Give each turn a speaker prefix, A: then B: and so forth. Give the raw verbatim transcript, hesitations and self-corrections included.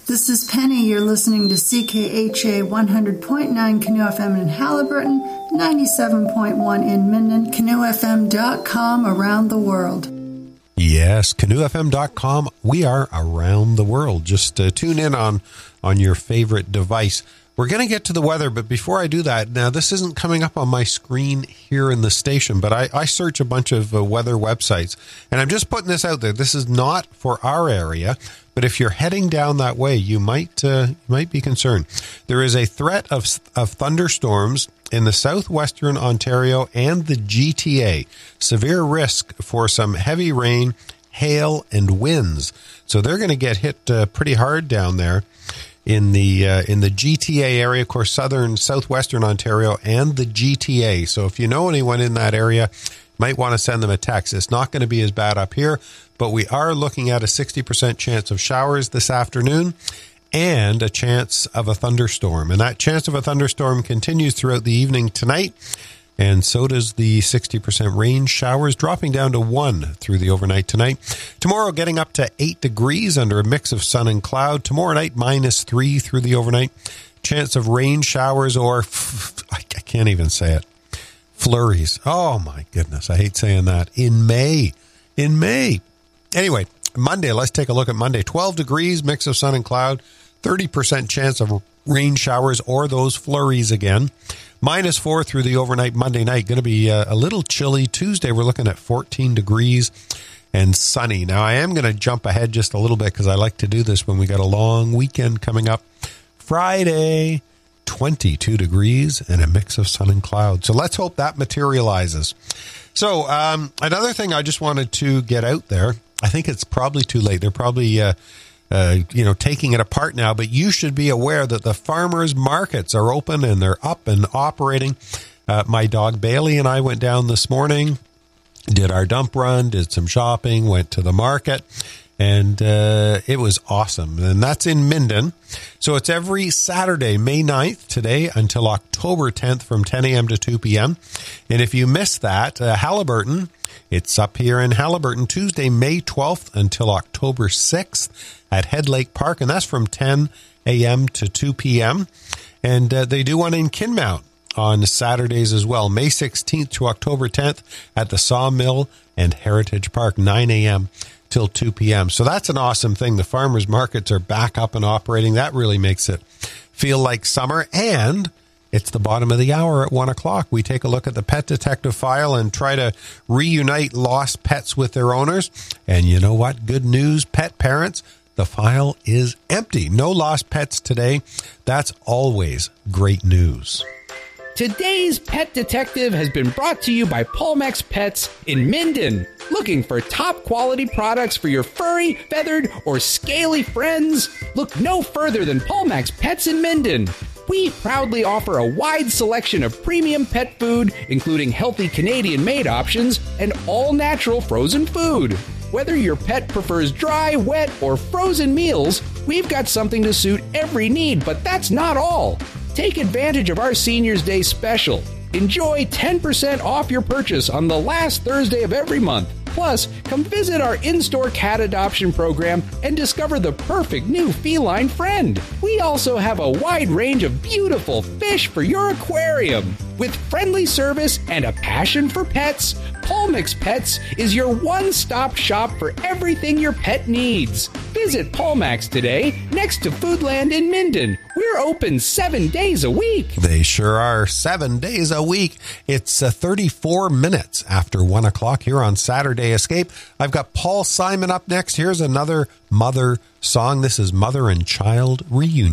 A: This is Penny. You're listening to C K H A one hundred point nine Canoe F M in Haliburton, ninety-seven point one in Minden, canoe f m dot com around the world.
B: Yes, canoe f m dot com. We are around the world. Just uh, tune in on, on your favorite device. We're going to get to the weather, but before I do that, now this isn't coming up on my screen here in the station, but I, I search a bunch of uh, weather websites, and I'm just putting this out there. This is not for our area, but if you're heading down that way, you might uh, you might be concerned. There is a threat of of thunderstorms in the southwestern Ontario and the G T A. Severe risk for some heavy rain, hail, and winds. So they're going to get hit uh, pretty hard down there in the uh, in the G T A area, of course, southern, southwestern Ontario and the G T A. So if you know anyone in that area, might want to send them a text. It's not going to be as bad up here, but we are looking at a sixty percent chance of showers this afternoon and a chance of a thunderstorm. And that chance of a thunderstorm continues throughout the evening tonight. And so does the sixty percent rain showers, dropping down to one through the overnight tonight. Tomorrow, getting up to eight degrees under a mix of sun and cloud. Tomorrow night, minus three through the overnight. Chance of rain showers or, I can't even say it, flurries. Oh, my goodness. I hate saying that. In May. In May. Anyway, Monday, let's take a look at Monday. twelve degrees, mix of sun and cloud. thirty percent chance of rain showers or those flurries again. Minus four through the overnight Monday night. Going to be uh, a little chilly. Tuesday, we're looking at fourteen degrees and sunny. Now, I am going to jump ahead just a little bit because I like to do this when we got a long weekend coming up. Friday, twenty-two degrees and a mix of sun and cloud. So let's hope that materializes. So um, another thing I just wanted to get out there, I think it's probably too late. They're probably... Uh, Uh, you know, taking it apart now, but you should be aware that the farmers markets are open and they're up and operating. Uh, my dog Bailey and I went down this morning, did our dump run, did some shopping, went to the market, and uh, it was awesome. And that's in Minden. So it's every Saturday, May ninth, today until October tenth from ten a.m. to two p.m. And if you miss that, uh, Haliburton, it's up here in Haliburton, Tuesday, May twelfth until October sixth at Head Lake Park, and that's from ten a.m. to two p.m. And uh, they do one in Kinmount on Saturdays as well, May sixteenth to October tenth at the Sawmill and Heritage Park, nine a.m. till two p.m. So that's an awesome thing. The farmers markets are back up and operating. That really makes it feel like summer, and it's the bottom of the hour at one o'clock. We take a look at the Pet Detective file and try to reunite lost pets with their owners. And you know what? Good news, pet parents. The file is empty. No lost pets today. That's always great news.
C: Today's Pet Detective has been brought to you by Polmex Pets in Minden. Looking for top quality products for your furry, feathered, or scaly friends? Look no further than Polmex Pets in Minden. We proudly offer a wide selection of premium pet food, including healthy Canadian-made options and all-natural frozen food. Whether your pet prefers dry, wet, or frozen meals, we've got something to suit every need, but that's not all. Take advantage of our Seniors Day special. Enjoy ten percent off your purchase on the last Thursday of every month. Plus, come visit our in-store cat adoption program and discover the perfect new feline friend. We also have a wide range of beautiful fish for your aquarium. With friendly service and a passion for pets, Polmex Pets is your one-stop shop for everything your pet needs. Visit Polmex today next to Foodland in Minden. We're open seven days a week.
B: They sure are, seven days a week. It's uh, thirty-four minutes after one o'clock here on Saturday Escape. I've got Paul Simon up next. Here's another mother song. This is Mother and Child Reunion.